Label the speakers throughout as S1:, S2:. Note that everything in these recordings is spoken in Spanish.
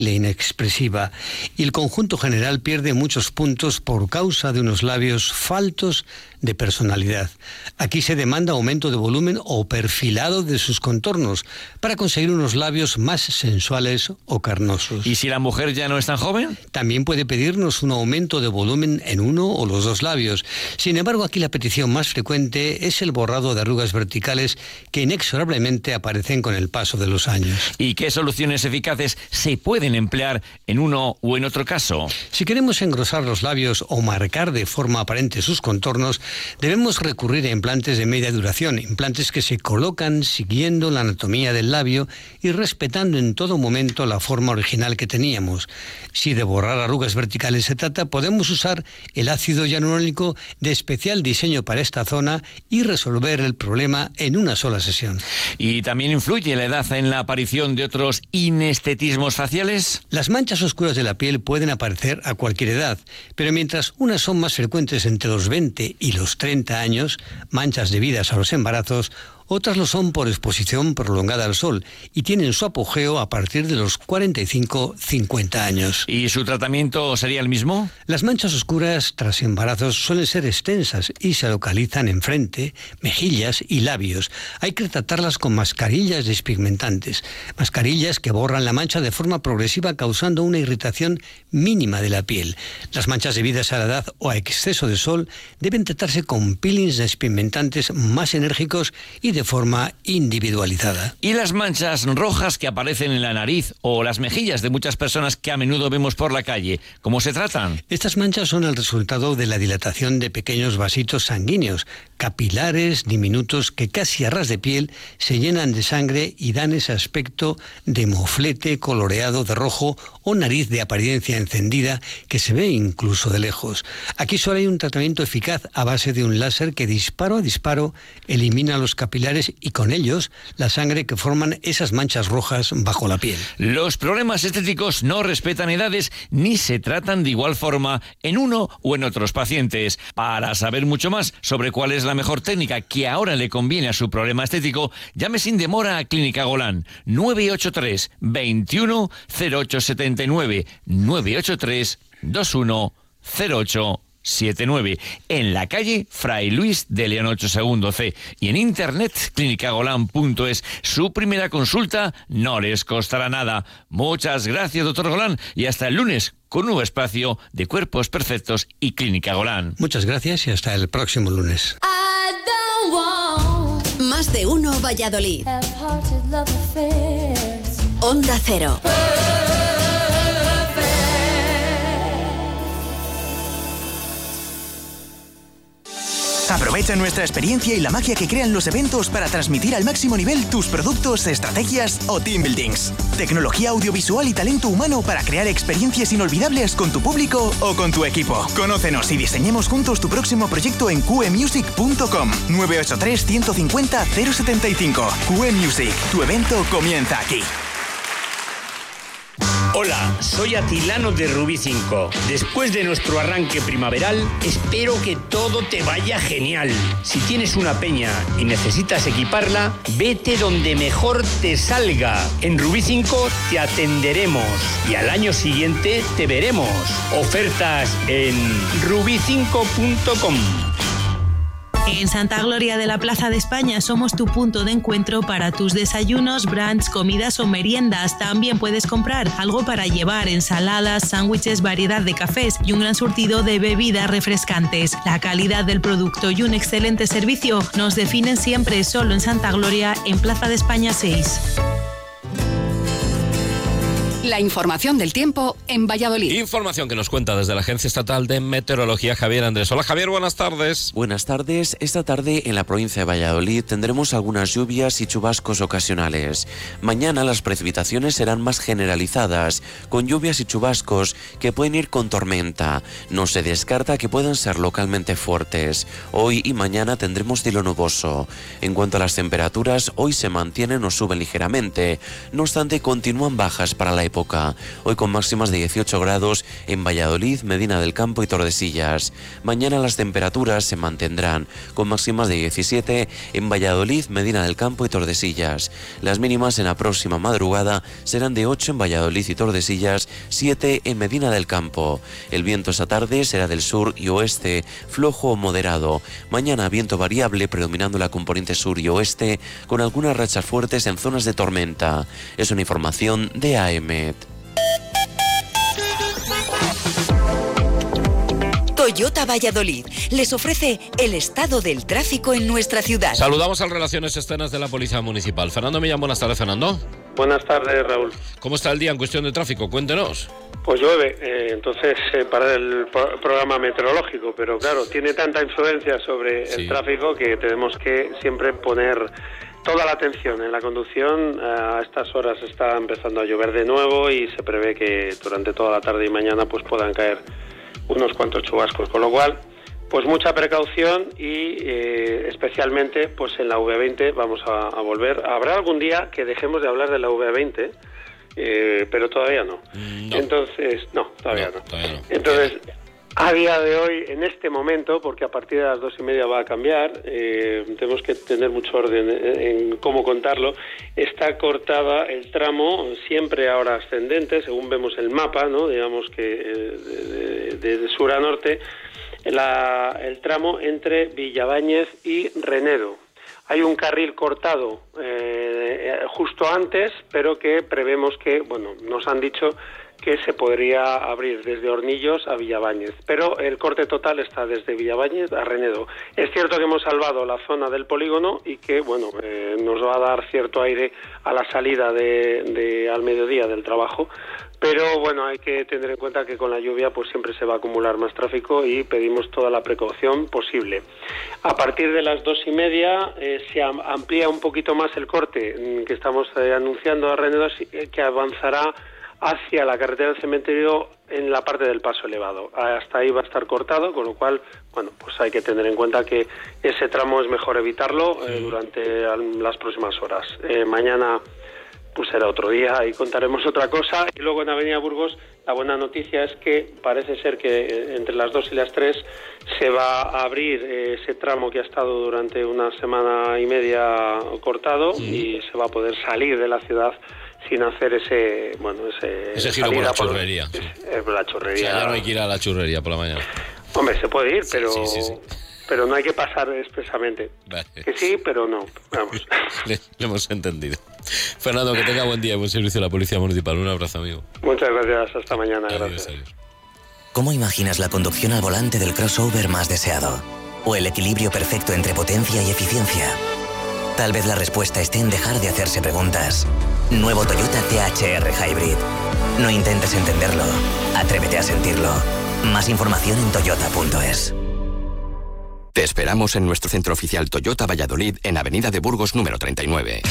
S1: inexpresiva, y el conjunto general pierde muchos puntos por causa de unos labios faltos de personalidad. Aquí se demanda aumento de volumen o perfilado de sus contornos para conseguir unos labios más sensuales o carnosos.
S2: ¿Y si la mujer ya no es tan joven?
S1: También puede pedirnos un aumento de volumen en uno o los dos labios. Sin embargo, aquí la petición más frecuente es el borrado de arrugas verticales que inexorablemente aparecen con el paso de los años.
S2: ¿Y qué soluciones eficaces se pueden emplear en uno o en otro caso?
S1: Si queremos engrosar los labios o marcar de forma aparente sus contornos, debemos recurrir a implantes de media duración, implantes que se colocan siguiendo la anatomía del labio y respetando en todo momento la forma original que teníamos. Si de borrar arrugas verticales se trata, podemos usar el ácido hialurónico de especial diseño para esta zona y resolver el problema en una sola sesión.
S2: ¿Y también influye la edad en la aparición de otros inestetismos faciales?
S1: Las manchas oscuras de la piel pueden aparecer a cualquier edad, pero mientras unas son más frecuentes entre los 20 y los 30 años, manchas debidas a los embarazos, otras lo son por exposición prolongada al sol y tienen su apogeo a partir de los 45-50 años.
S2: ¿Y su tratamiento sería el mismo?
S1: Las manchas oscuras tras embarazos suelen ser extensas y se localizan en frente, mejillas y labios. Hay que tratarlas con mascarillas despigmentantes, mascarillas que borran la mancha de forma progresiva causando una irritación mínima de la piel. Las manchas debidas a la edad o a exceso de sol deben tratarse con peelings despigmentantes más enérgicos y de forma individualizada.
S2: ¿Y las manchas rojas que aparecen en la nariz o las mejillas de muchas personas que a menudo vemos por la calle? ¿Cómo se tratan?
S1: Estas manchas son el resultado de la dilatación de pequeños vasitos sanguíneos, capilares diminutos que casi a ras de piel se llenan de sangre y dan ese aspecto de moflete coloreado de rojo o nariz de apariencia encendida que se ve incluso de lejos. Aquí solo hay un tratamiento eficaz a base de un láser que disparo a disparo elimina los capilares y con ellos la sangre que forman esas manchas rojas bajo la piel.
S2: Los problemas estéticos no respetan edades ni se tratan de igual forma en uno o en otros pacientes. Para saber mucho más sobre cuál es la mejor técnica que ahora le conviene a su problema estético, llame sin demora a Clínica Golán 983 21 0879 983 21 0879 en la calle Fray Luis de León 8 segundo C y en internet clinicagolan.es. Su primera consulta no les costará nada. Muchas gracias, doctor Golán, y hasta el lunes con un nuevo espacio de Cuerpos Perfectos y Clínica Golán.
S1: Muchas gracias y hasta el próximo lunes.
S3: Más de uno Valladolid. Onda Cero.
S4: Aprovecha nuestra experiencia y la magia que crean los eventos para transmitir al máximo nivel tus productos, estrategias o team buildings. Tecnología audiovisual y talento humano para crear experiencias inolvidables con tu público o con tu equipo. Conócenos y diseñemos juntos tu próximo proyecto en qemusic.com 983 150 075. QE Music, tu evento comienza aquí.
S5: Hola, soy Atilano de Rubí 5. Después de nuestro arranque primaveral, espero que todo te vaya genial. Si tienes una peña y necesitas equiparla, vete donde mejor te salga. En Rubí 5 te atenderemos y al año siguiente te veremos. Ofertas en rubi5.com.
S6: En Santa Gloria de la Plaza de España somos tu punto de encuentro para tus desayunos, brunch, comidas o meriendas. También puedes comprar algo para llevar, ensaladas, sándwiches, variedad de cafés y un gran surtido de bebidas refrescantes. La calidad del producto y un excelente servicio nos definen siempre. Solo en Santa Gloria, en Plaza de España 6.
S3: La información del tiempo en Valladolid.
S7: Información que nos cuenta desde la Agencia Estatal de Meteorología Javier Andrés. Hola Javier, buenas tardes.
S8: Buenas tardes. Esta tarde en la provincia de Valladolid tendremos algunas lluvias y chubascos ocasionales. Mañana las precipitaciones serán más generalizadas, con lluvias y chubascos que pueden ir con tormenta. No se descarta que puedan ser localmente fuertes. Hoy y mañana tendremos cielo nuboso. En cuanto a las temperaturas, hoy se mantienen o suben ligeramente. No obstante, continúan bajas para la época, hoy con máximas de 18 grados en Valladolid, Medina del Campo y Tordesillas. Mañana las temperaturas se mantendrán, con máximas de 17 en Valladolid, Medina del Campo y Tordesillas. Las mínimas en la próxima madrugada serán de 8 en Valladolid y Tordesillas, 7 en Medina del Campo. El viento esta tarde será del sur y oeste, flojo o moderado. Mañana viento variable predominando la componente sur y oeste, con algunas rachas fuertes en zonas de tormenta. Es una información de AEMET.
S9: Toyota Valladolid les ofrece el estado del tráfico en nuestra ciudad.
S7: Saludamos al Relaciones Externas de la Policía Municipal. Fernando Millán, buenas tardes, Fernando.
S10: Buenas tardes, Raúl.
S7: ¿Cómo está el día en cuestión de tráfico? Cuéntenos.
S10: Pues llueve, entonces para el programa meteorológico, pero claro, tiene tanta influencia sobre el tráfico que tenemos que siempre poner toda la atención en la conducción. A estas horas está empezando a llover de nuevo y se prevé que durante toda la tarde y mañana pues puedan caer unos cuantos chubascos, con lo cual pues mucha precaución y especialmente pues en la V20 vamos a volver. Habrá algún día que dejemos de hablar de la V20, pero todavía no. Entonces, todavía no. Entonces, a día de hoy, en este momento, porque a partir de las 2:30 va a cambiar, tenemos que tener mucho orden en cómo contarlo. Está cortada el tramo, siempre ahora ascendente, según vemos el mapa, ¿no? Digamos que de sur a norte, el tramo entre Villabáñez y Renedo. Hay un carril cortado justo antes, pero que prevemos que, nos han dicho que se podría abrir desde Hornillos a Villabáñez, pero el corte total está desde Villabáñez a Renedo. Es cierto que hemos salvado la zona del polígono y que, nos va a dar cierto aire a la salida al mediodía del trabajo, pero hay que tener en cuenta que con la lluvia pues siempre se va a acumular más tráfico y pedimos toda la precaución posible. A partir de las 2:30 se amplía un poquito más el corte que estamos anunciando a Renedo, que avanzará hacia la carretera del cementerio en la parte del paso elevado. Hasta ahí va a estar cortado, con lo cual, pues hay que tener en cuenta que ese tramo es mejor evitarlo durante las próximas horas. Mañana pues será otro día y contaremos otra cosa. Y luego en Avenida Burgos la buena noticia es que parece ser que entre las 2 y las 3 se va a abrir ese tramo que ha estado durante una semana y media cortado y se va a poder salir de la ciudad sin hacer ese
S7: giro por la churrería.
S10: La churrería.
S7: O sea, ya no hay que ir a la churrería por la mañana.
S10: Hombre, se puede ir, pero
S7: sí.
S10: Pero no hay que pasar expresamente.
S7: Vale.
S10: Que sí, pero no. Vamos.
S7: Le hemos entendido. Fernando, que tenga buen día y buen servicio a la Policía Municipal. Un abrazo, amigo.
S10: Muchas gracias. Hasta mañana.
S7: Adiós.
S11: ¿Cómo imaginas la conducción al volante del crossover más deseado? ¿O el equilibrio perfecto entre potencia y eficiencia? Tal vez la respuesta esté en dejar de hacerse preguntas. Nuevo Toyota THR Hybrid. No intentes entenderlo. Atrévete a sentirlo. Más información en toyota.es.
S12: Te esperamos en nuestro centro oficial Toyota Valladolid en Avenida de Burgos número 39.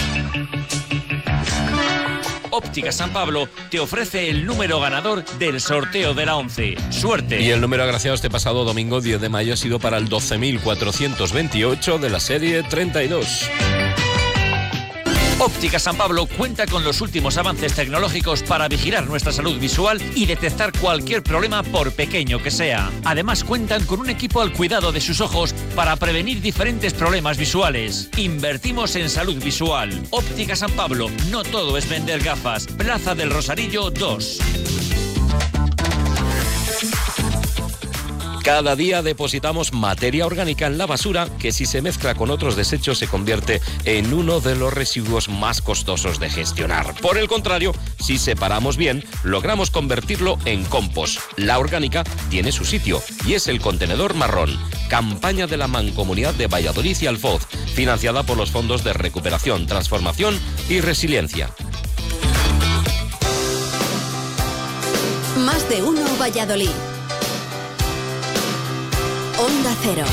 S2: Óptica San Pablo te ofrece el número ganador del sorteo de la 11. ¡Suerte!
S7: Y el número agraciado este pasado domingo 10 de mayo ha sido para el 12.428 de la serie 32.
S2: Óptica San Pablo cuenta con los últimos avances tecnológicos para vigilar nuestra salud visual y detectar cualquier problema por pequeño que sea. Además cuentan con un equipo al cuidado de sus ojos para prevenir diferentes problemas visuales. Invertimos en salud visual. Óptica San Pablo, no todo es vender gafas. Plaza del Rosarillo 2.
S7: Cada día depositamos materia orgánica en la basura que si se mezcla con otros desechos se convierte en uno de los residuos más costosos de gestionar. Por el contrario, si separamos bien, logramos convertirlo en compost. La orgánica tiene su sitio y es el contenedor marrón. Campaña de la Mancomunidad de Valladolid y Alfoz, financiada por los fondos de recuperación, transformación y resiliencia.
S3: Más de uno Valladolid. Onda Cero.